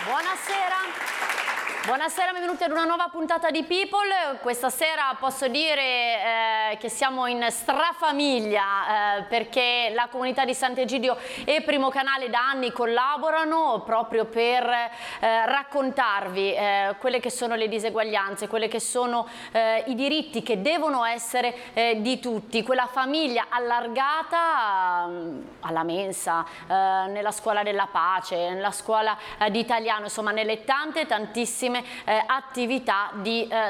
Buonasera. Buonasera, benvenuti ad una nuova puntata di People. Questa sera posso dire che siamo in strafamiglia perché la comunità di Sant'Egidio e Primo Canale da anni collaborano proprio per raccontarvi quelle che sono le diseguaglianze, quelle che sono i diritti che devono essere di tutti, quella famiglia allargata alla mensa, nella scuola della pace, nella scuola di italiano, insomma nelle tantissime attività di